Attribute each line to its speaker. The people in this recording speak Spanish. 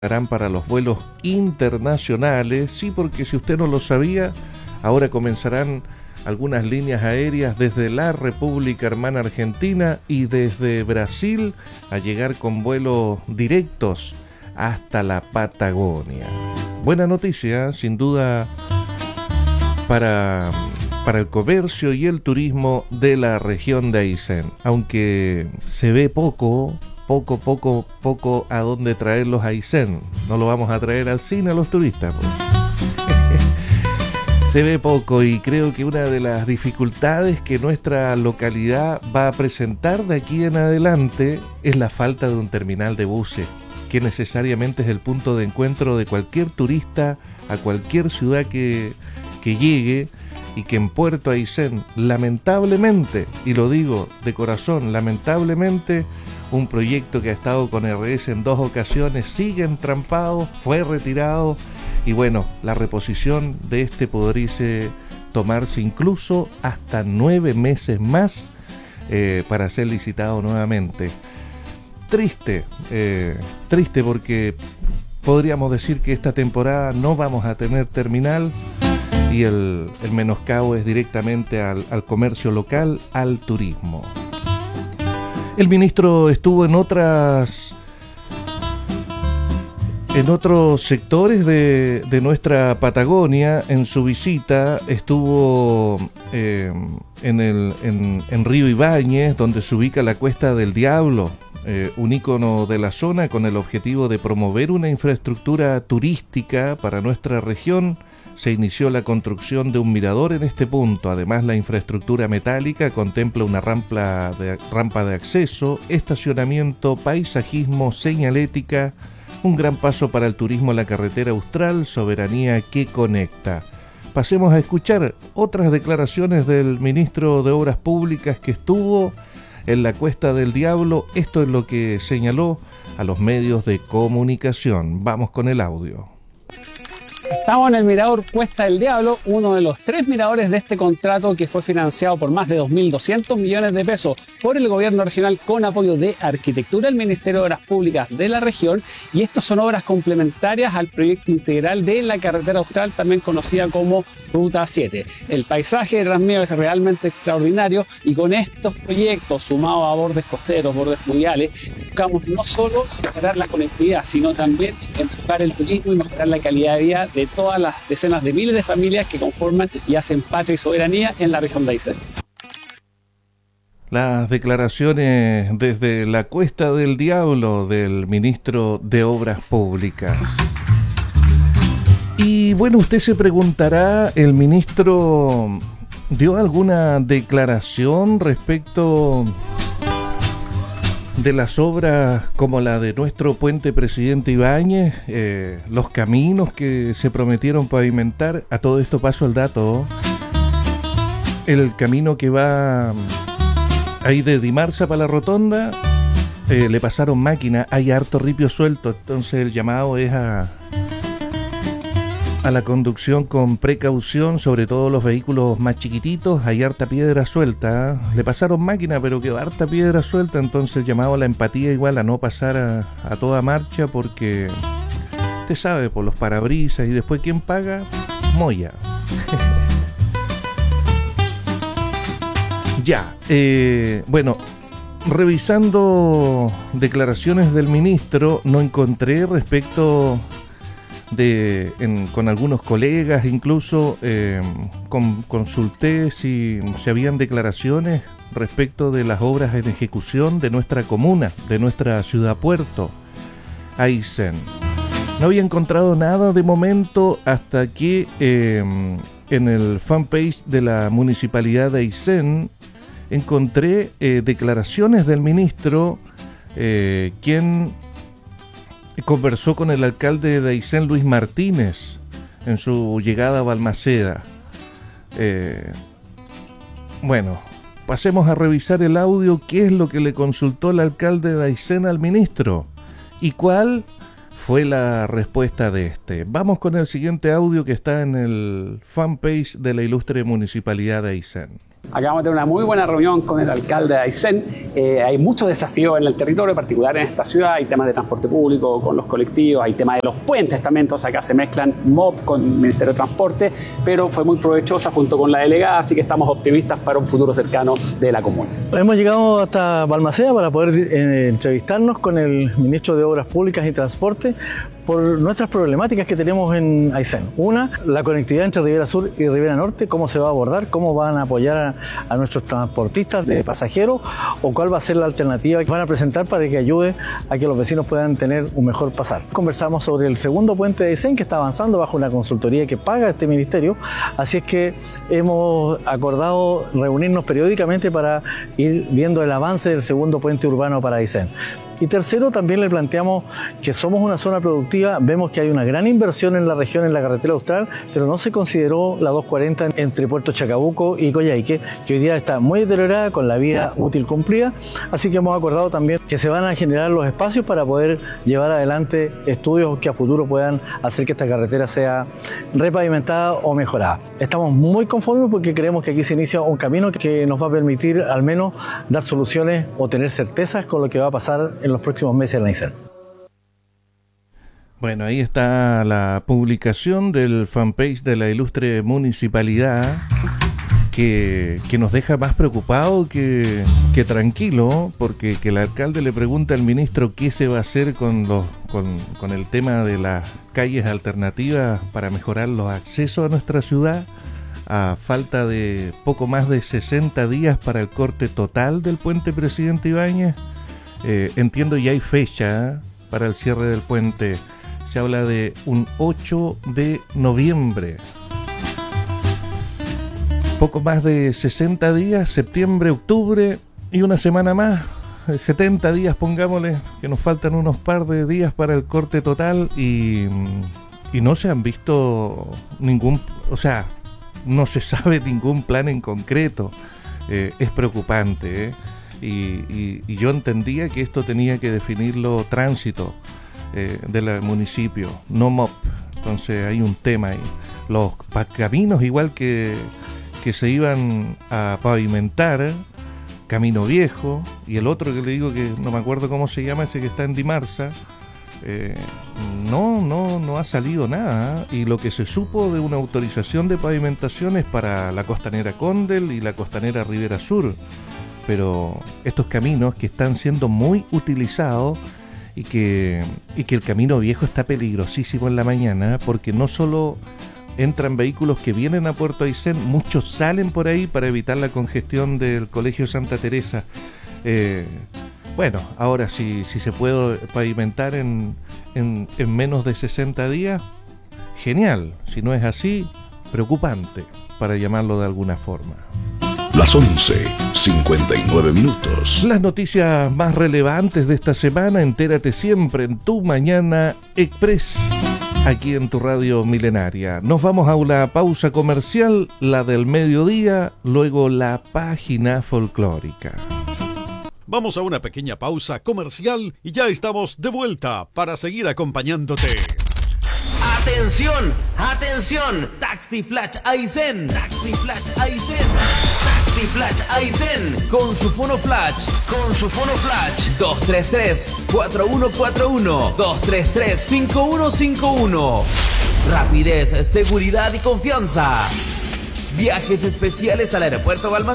Speaker 1: harán para los vuelos internacionales. Sí, porque si usted no lo sabía, ahora comenzarán algunas líneas aéreas desde la República Hermana Argentina y desde Brasil a llegar con vuelos directos hasta la Patagonia. Buena noticia, sin duda, para el comercio y el turismo de la región de Aysén. Aunque se ve poco a dónde traerlos a Aysén. No lo vamos a traer al cine a los turistas, pues. Se ve poco, y creo que una de las dificultades que nuestra localidad va a presentar de aquí en adelante es la falta de un terminal de buses, que necesariamente es el punto de encuentro de cualquier turista a cualquier ciudad que llegue, y que en Puerto Aysén, lamentablemente, y lo digo de corazón, lamentablemente, un proyecto que ha estado con RS en 2 ocasiones sigue entrampado, fue retirado, y bueno, la reposición de este podría tomarse incluso hasta 9 meses más para ser licitado nuevamente. Triste porque podríamos decir que esta temporada no vamos a tener terminal, y el menoscabo es directamente al comercio local, al turismo. El ministro estuvo en otros sectores de nuestra Patagonia. En su visita estuvo en Río Ibáñez, donde se ubica la Cuesta del Diablo, un ícono de la zona, con el objetivo de promover una infraestructura turística para nuestra región. Se inició la construcción de un mirador en este punto. Además, la infraestructura metálica contempla una rampa de acceso, estacionamiento, paisajismo, señalética, un gran paso para el turismo en la carretera austral, soberanía que conecta. Pasemos a escuchar otras declaraciones del ministro de Obras Públicas que estuvo en la Cuesta del Diablo. Esto es lo que señaló a los medios de comunicación. Vamos con el audio.
Speaker 2: Estamos en el mirador Cuesta del Diablo, uno de los 3 miradores de este contrato que fue financiado por más de 2.200 millones de pesos por el gobierno regional con apoyo de Arquitectura del Ministerio de Obras Públicas de la región, y estos son obras complementarias al proyecto integral de la carretera austral, también conocida como Ruta 7. El paisaje de Transmío es realmente extraordinario, y con estos proyectos sumados a bordes costeros, bordes fluviales, buscamos no solo mejorar la conectividad, sino también empujar el turismo y mejorar la calidad de vida de todas las decenas de miles de familias que conforman y hacen patria y soberanía en la región de Aysén.
Speaker 1: Las declaraciones desde la Cuesta del Diablo del ministro de Obras Públicas. Y bueno, usted se preguntará, ¿el ministro dio alguna declaración respecto de las obras como la de nuestro puente Presidente Ibáñez, los caminos que se prometieron pavimentar? A todo esto paso el dato: el camino que va ahí de Dimarsa para la Rotonda, le pasaron máquina, hay harto ripio suelto, entonces el llamado es a la conducción con precaución, sobre todo los vehículos más chiquititos. Hay harta piedra suelta, le pasaron máquina pero quedó harta piedra suelta, entonces el llamado a la empatía igual, a no pasar a toda marcha, porque usted sabe, por los parabrisas, y después ¿quién paga? Moya. Ya, bueno, revisando declaraciones del ministro, no encontré respecto con algunos colegas, incluso consulté si habían declaraciones respecto de las obras en ejecución de nuestra comuna, de nuestra ciudad puerto, Aysén. No había encontrado nada de momento hasta que en el fanpage de la Municipalidad de Aysén encontré declaraciones del ministro, quien conversó con el alcalde de Aysén, Luis Martínez, en su llegada a Balmaceda. Bueno, pasemos a revisar el audio. ¿Qué es lo que le consultó el alcalde de Aysén al ministro? ¿Y cuál fue la respuesta de este? Vamos con el siguiente audio que está en el fanpage de la ilustre Municipalidad de Aysén.
Speaker 2: Acabamos de tener una muy buena reunión con el alcalde de Aysén. Hay muchos desafíos en el territorio, en particular en esta ciudad. Hay temas de transporte público con los colectivos, hay temas de los puentes también. Entonces acá se mezclan MOP con el Ministerio de Transporte, pero fue muy provechosa junto con la delegada, así que estamos optimistas para un futuro cercano de la comuna.
Speaker 3: Hemos llegado hasta Balmaceda para poder entrevistarnos con el ministro de Obras Públicas y Transporte por nuestras problemáticas que tenemos en Aysén. Una, la conectividad entre Ribera Sur y Ribera Norte, cómo se va a abordar, cómo van a apoyar a nuestros transportistas de pasajeros o cuál va a ser la alternativa que van a presentar para que ayude a que los vecinos puedan tener un mejor pasar. Conversamos sobre el segundo puente de Aysén que está avanzando bajo una consultoría que paga este ministerio, así es que hemos acordado reunirnos periódicamente para ir viendo el avance del segundo puente urbano para Aysén. Y tercero, también le planteamos que somos una zona productiva, vemos que hay una gran inversión en la región, en la carretera austral, pero no se consideró la 240 entre Puerto Chacabuco y Coyhaique, que hoy día está muy deteriorada con la vida útil cumplida, así que hemos acordado también que se van a generar los espacios para poder llevar adelante estudios que a futuro puedan hacer que esta carretera sea repavimentada o mejorada. Estamos muy conformes porque creemos que aquí se inicia un camino que nos va a permitir al menos dar soluciones o tener certezas con lo que va a pasar en los próximos meses en Aysén.
Speaker 1: Bueno, ahí está la publicación del fanpage de la ilustre municipalidad que nos deja más preocupado que tranquilo, porque que el alcalde le pregunta al ministro qué se va a hacer con el tema de las calles alternativas para mejorar los accesos a nuestra ciudad, a falta de poco más de 60 días para el corte total del puente Presidente Ibáñez. Entiendo ya hay fecha para el cierre del puente. Se habla de un 8 de noviembre. Poco más de 60 días, septiembre, octubre y una semana más. 70 días, pongámosle, que nos faltan unos par de días para el corte total y no se han visto no se sabe ningún plan en concreto. Es preocupante, Y yo entendía que esto tenía que definirlo tránsito del municipio, no MOP. Entonces hay un tema ahí. Los caminos igual que se iban a pavimentar, Camino Viejo, y el otro que le digo que no me acuerdo cómo se llama, ese que está en Dimarsa, no ha salido nada. Y lo que se supo de una autorización de pavimentaciones para la Costanera Condel y la Costanera Ribera Sur, pero estos caminos que están siendo muy utilizados y que el Camino Viejo está peligrosísimo en la mañana, porque no solo entran vehículos que vienen a Puerto Aysén, muchos salen por ahí para evitar la congestión del Colegio Santa Teresa. Bueno, ahora si se puede pavimentar en menos de 60 días, genial. Si no es así, preocupante, para llamarlo de alguna forma.
Speaker 4: Las 11:59. Las
Speaker 1: noticias más relevantes de esta semana, entérate siempre en Tu Mañana Express, aquí en tu radio milenaria. Nos vamos a una pausa comercial, la del mediodía, luego la página folclórica.
Speaker 4: Vamos a una pequeña pausa comercial y ya estamos de vuelta para seguir acompañándote.
Speaker 5: ¡Atención! ¡Atención! Taxi Flash Aysén. Taxi Flash Aysén. Taxi Flash Aysén. Con su fono flash. 233-4141. 233-5151. Rapidez, seguridad y confianza. Viajes especiales al aeropuerto Balmaceda.